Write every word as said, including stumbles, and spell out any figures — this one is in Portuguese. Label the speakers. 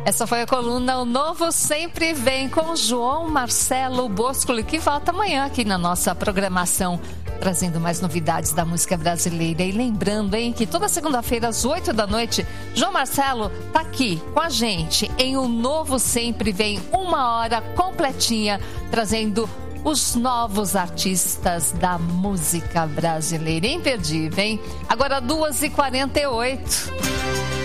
Speaker 1: Essa foi a coluna O Novo Sempre Vem com João Marcelo Boscoli, que volta amanhã aqui na nossa programação, trazendo mais novidades da música brasileira. E lembrando, hein, que toda segunda-feira às oito da noite, João Marcelo tá aqui com a gente em O Novo Sempre Vem, uma hora completinha, trazendo os novos artistas da música brasileira. Imperdível, hein? Agora duas e quarenta e oito.